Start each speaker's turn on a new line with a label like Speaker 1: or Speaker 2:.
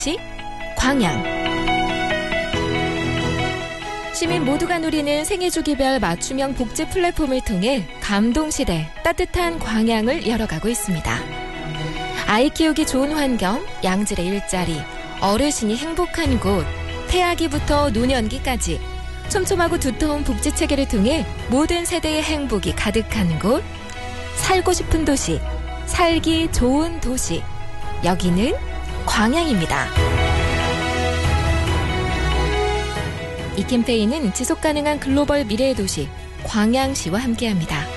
Speaker 1: 광양. 시민 모두가 누리는 생애주기별 맞춤형 복지 플랫폼을 통해 감동시대 따뜻한 광양을 열어가고 있습니다. 아이 키우기 좋은 환경, 양질의 일자리, 어르신이 행복한 곳, 태아기부터 노년기까지 촘촘하고 두터운 복지체계를 통해 모든 세대의 행복이 가득한 곳, 살고 싶은 도시, 살기 좋은 도시, 여기는 광양입니다. 이 캠페인은 지속가능한 글로벌 미래의 도시 광양시와 함께합니다.